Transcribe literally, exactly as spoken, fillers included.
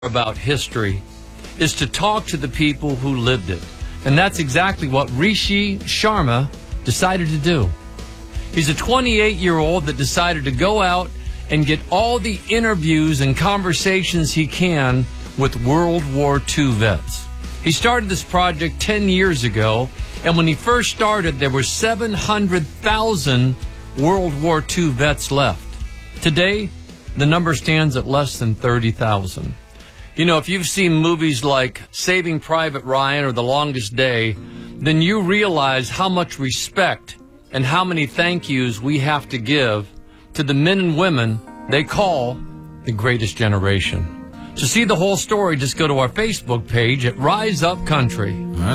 about history is to talk to the people who lived it. And that's exactly what Rishi Sharma decided to do. He's a twenty-eight-year-old that decided to go out and get all the interviews and conversations he can with World War Two vets. He started this project ten years ago, and when he first started, there were seven hundred thousand World War Two vets left. Today, the number stands at less than thirty thousand. You know, if you've seen movies like Saving Private Ryan or The Longest Day, then you realize how much respect and how many thank yous we have to give to the men and women they call the greatest generation. To see the whole story, just go to our Facebook page at Rise Up Country.